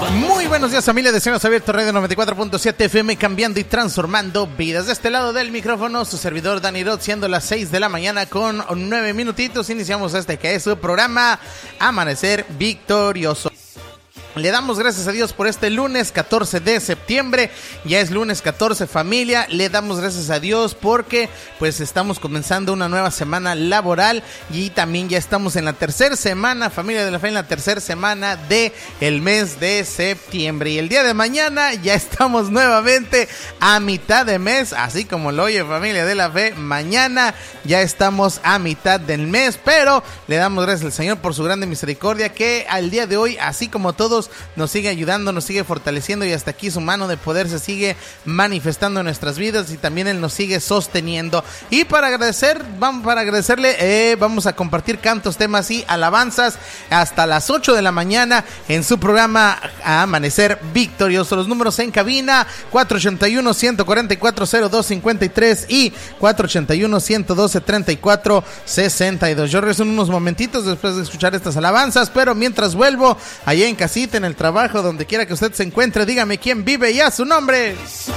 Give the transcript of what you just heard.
Muy buenos días, familia de Cielos Abiertos, Radio 94.7 FM, cambiando y transformando vidas. De este lado del micrófono, su servidor Dani Roth, siendo las 6 de la mañana con 9 minutitos, iniciamos este que es su programa Amanecer Victorioso. Le damos gracias a Dios por este lunes 14 de septiembre, ya es lunes 14, familia. Le damos gracias a Dios porque pues estamos comenzando una nueva semana laboral y también ya estamos en la tercera semana, familia de la fe, en la tercera semana de el mes de septiembre. Y el día de mañana ya estamos nuevamente a mitad de mes, así como lo oye, familia de la fe, mañana ya estamos a mitad del mes, pero le damos gracias al Señor por su grande misericordia que al día de hoy, así como todos, nos sigue ayudando, nos sigue fortaleciendo y hasta aquí su mano de poder se sigue manifestando en nuestras vidas y también Él nos sigue sosteniendo. Y para agradecerle, vamos a compartir cantos, temas y alabanzas hasta las 8 de la mañana en su programa Amanecer Victorioso. Los números en cabina 481-144-0253 y 481-112-3462. Yo regreso en unos momentitos después de escuchar estas alabanzas, pero mientras vuelvo allá en casita, en el trabajo, donde quiera que usted se encuentre, dígame quién vive y a su nombre.